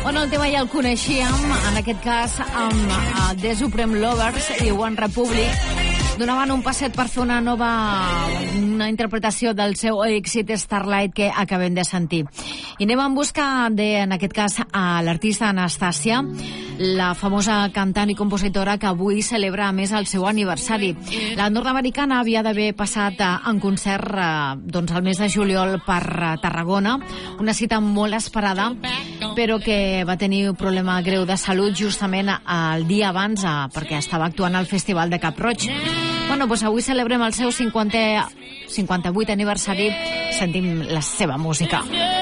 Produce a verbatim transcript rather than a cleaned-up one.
Bueno, el tema ja el coneixíem, en aquest cas amb uh, The Supreme Lovers i One Republic. Donaven un passet per fer una nova una interpretació del seu èxit Starlight que acabem de sentir. I anem en busca de, en aquest cas, a l'artista Anastàcia, la famosa cantant i compositora que avui celebra a més el seu aniversari. La nord-americana havia d'haver passat en concert eh, doncs el mes de juliol per Tarragona, una cita molt esperada, però que va tenir un problema greu de salut justament el dia abans eh, perquè estava actuant al Festival de Cap-roig. Bueno, doncs avui celebrem el seu cinquanta, cinquanta-vuit aniversari, sentim la seva música.